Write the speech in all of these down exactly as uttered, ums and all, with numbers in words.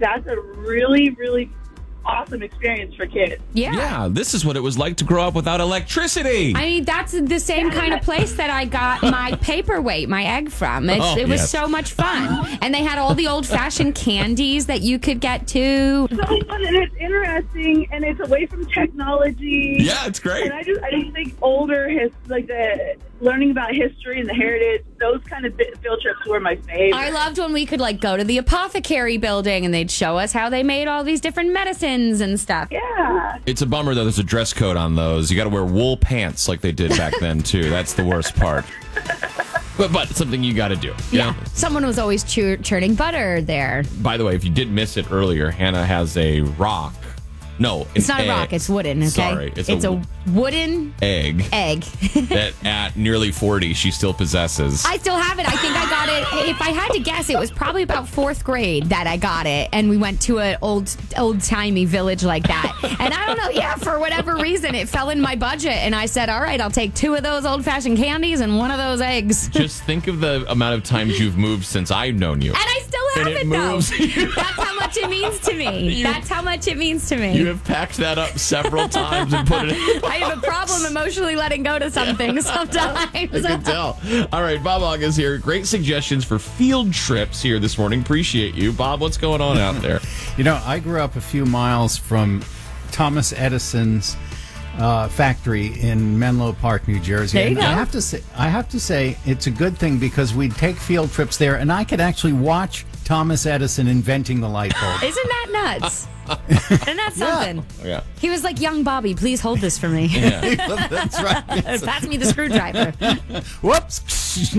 that's a really, really awesome experience for kids. Yeah. Yeah, this is what it was like to grow up without electricity. I mean, that's the same kind of place that I got my paperweight, my egg from. It's, Oh, it was yes. so much fun. And they had all the old-fashioned candies that you could get too. So fun, and it's interesting, and it's away from technology. Yeah, it's great. And I just, I just think older, his, like the learning about history and the heritage, those kind of field trips were my favorite. I loved when we could like go to the apothecary building and they'd show us how they made all these different medicines and stuff. Yeah. It's a bummer, though. There's a dress code on those. You got to wear wool pants like they did back then, too. That's the worst part. But but something you got to do. You Yeah. know? Someone was always chur- churning butter there. By the way, if you did miss it earlier, Hannah has a rock. No, It's not egg. a rock. It's wooden, okay? Sorry. It's, It's, a, a, wooden egg egg. that at nearly forty she still possesses. I still have it. I think I got it. If I had to guess, it was probably about fourth grade that I got it. And we went to an old, old-timey village like that. And I don't know, yeah, for whatever reason, it fell in my budget. And I said, all right, I'll take two of those old-fashioned candies and one of those eggs. Just think of the amount of times you've moved since I've known you. And I still have And it it, though. moves. That's how much it means to me. You- That's how much it means to me. You have packed that up several times and put it in. I have a problem emotionally letting go to something sometimes. I can tell. All right, Bob Hogg is here. Great suggestions for field trips here this morning. Appreciate you. Bob, what's going on out there? You know, I grew up a few miles from Thomas Edison's uh, factory in Menlo Park, New Jersey. There you and go. I have to say, I have to say, it's a good thing because we'd take field trips there, and I could actually watch Thomas Edison inventing the light bulb. Isn't that nuts? Isn't that something? Yeah. He was like, young Bobby, please hold this for me. Yeah. That's right. Pass me the screwdriver. Whoops.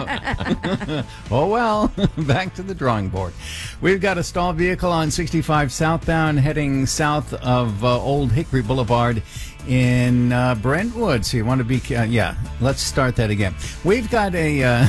Oh, well, back to the drawing board. We've got a stalled vehicle on sixty-five southbound heading south of uh, Old Hickory Boulevard in uh, Brentwood. So you want to be, uh, yeah, let's start that again. We've got a, uh,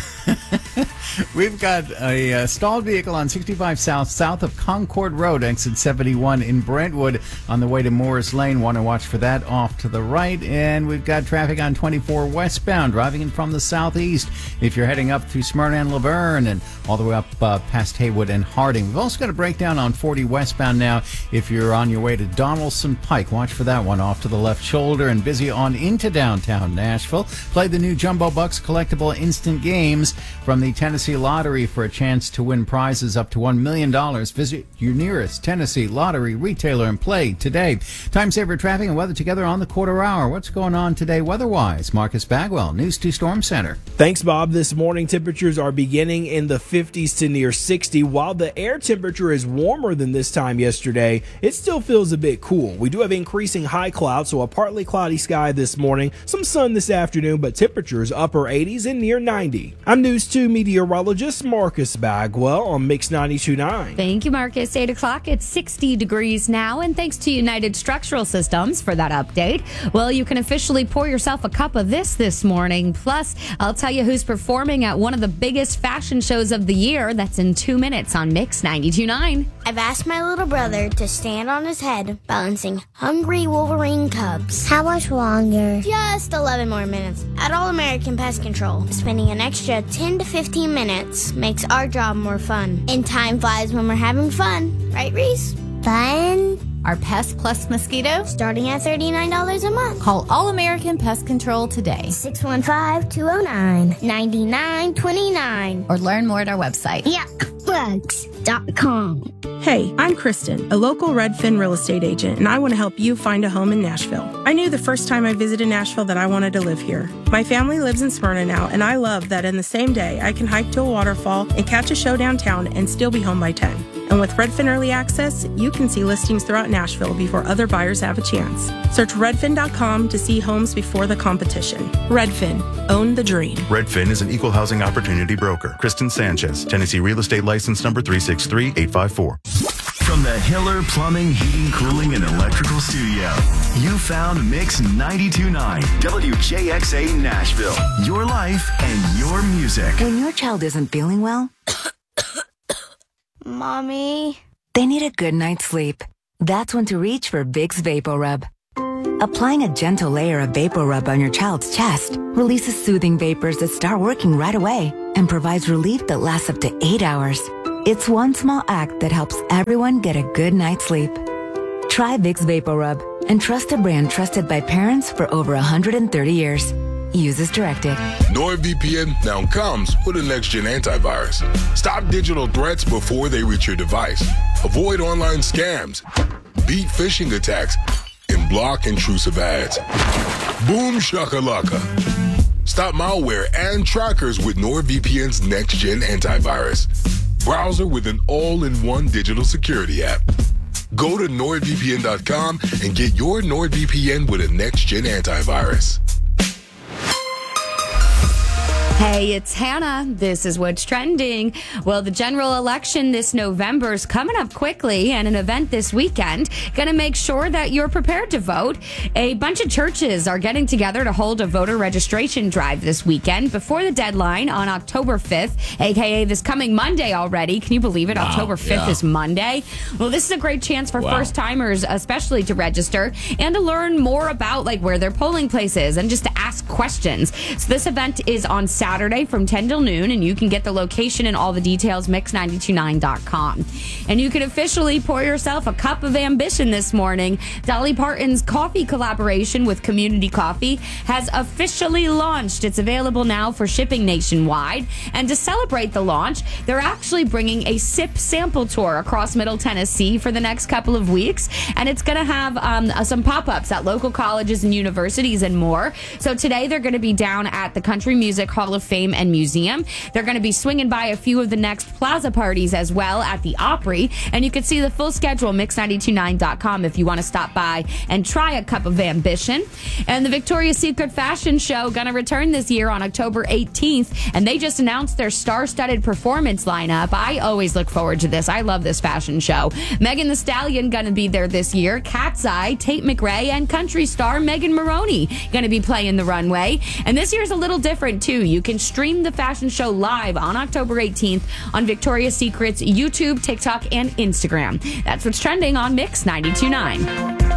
we've got a uh, stalled vehicle on sixty-five south, south of Concord Road, exit seventy-one in Brentwood on the way to Morris Lane. Want to watch for that off to the right. And we've got traffic on twenty-four westbound, driving in from the southeast. If you're heading up through Smyrna and Laverne and all the way up uh, past Haywood and Harding. We've also got a breakdown on forty westbound now. If you're on your way to Donaldson Pike, watch for that one off to the left shoulder, and busy on into downtown Nashville. Play the new Jumbo Bucks collectible instant games from the Tennessee Lottery for a chance to win prizes up to one million dollars. Visit your nearest Tennessee Lottery retailer and play today. Time saver traffic and weather together on the quarter hour. What's going on today weather-wise? Marcus Bagwell, News two Storm Center. Thanks, Bob. This morning, temperatures are beginning in the fifties to near sixty. While the air temperature is warmer than this time yesterday, it still feels a bit cool. We do have increasing high clouds, so a partly cloudy sky this morning, some sun this afternoon, but temperatures upper eighties and near ninety. I'm News two meteorologist Marcus Bagwell on Mix ninety-two point nine. Thank you, Marcus. eight o'clock, it's sixty degrees now, and thanks to United Structural Systems for that update. Well, you can officially pour yourself a cup of this this morning. Plus, I'll tell you who's performing at one of the biggest fashion shows of the year. That's in two minutes on Mix ninety-two point nine. I've asked my little brother to stand on his head, balancing hungry Wolverine cubs. How much longer? Just eleven more minutes. At All American Pest Control, spending an extra ten to fifteen minutes makes our job more fun. And time flies when we're having fun. Right, Reese? Fun? Our Pest Plus mosquito? Starting at thirty-nine dollars a month. Call All American Pest Control today. six one five, two oh nine, nine nine two nine. Or learn more at our website. yuck bugs dot com. Hey, I'm Kristen, a local Redfin real estate agent, and I want to help you find a home in Nashville. I knew the first time I visited Nashville that I wanted to live here. My family lives in Smyrna now, and I love that in the same day I can hike to a waterfall and catch a show downtown and still be home by ten. And with Redfin Early Access, you can see listings throughout Nashville before other buyers have a chance. Search redfin dot com to see homes before the competition. Redfin, own the dream. Redfin is an equal housing opportunity broker. Kristen Sanchez, Tennessee Real Estate License Number three six three eight five four. From the Hiller Plumbing, Heating, Cooling, and Electrical Studio, you found Mix ninety-two point nine, W J X A Nashville. Your life and your music. When your child isn't feeling well, Mommy? they need a good night's sleep. That's when to reach for Vicks VapoRub. Applying a gentle layer of VapoRub on your child's chest releases soothing vapors that start working right away and provides relief that lasts up to eight hours. It's one small act that helps everyone get a good night's sleep. Try Vicks VapoRub and trust a brand trusted by parents for over one hundred thirty years. Use as directed. NordVPN now comes with a next-gen antivirus. Stop digital threats before they reach your device. Avoid online scams. Beat phishing attacks. And block intrusive ads. Boom shakalaka. Stop malware and trackers with NordVPN's next-gen antivirus. Browser with an all-in-one digital security app. Go to nord V P N dot com and get your NordVPN with a next-gen antivirus. Hey, it's Hannah. This is what's trending. Well, the general election this November is coming up quickly, and an event this weekend going to make sure that you're prepared to vote. A bunch of churches are getting together to hold a voter registration drive this weekend before the deadline on October fifth, aka this coming Monday already. Can you believe it? Wow, October fifth yeah. is Monday. Well, this is a great chance for wow. first-timers especially to register and to learn more about like where their polling place is and just to ask questions. So this event is on Saturday. Saturday from ten till noon, and you can get the location and all the details, mix nine two nine dot com. And you can officially pour yourself a cup of ambition this morning. Dolly Parton's coffee collaboration with Community Coffee has officially launched. It's available now for shipping nationwide. And to celebrate the launch, they're actually bringing a sip sample tour across Middle Tennessee for the next couple of weeks. And it's going to have um, some pop-ups at local colleges and universities and more. So today they're going to be down at the Country Music Hall of Fame and Museum. They're going to be swinging by a few of the next plaza parties as well at the Opry. And you can see the full schedule, mix nine two nine dot com, if you want to stop by and try a cup of ambition. And the Victoria's Secret fashion show going to return this year on October eighteenth. And they just announced their star-studded performance lineup. I always look forward to this. I love this fashion show. Megan Thee Stallion going to be there this year. Cat's Eye, Tate McRae, and country star Megan Maroney going to be playing the runway. And this year's a little different, too. You can stream the fashion show live on October eighteenth on Victoria's Secret's YouTube, TikTok, and Instagram. That's what's trending on Mix ninety-two point nine.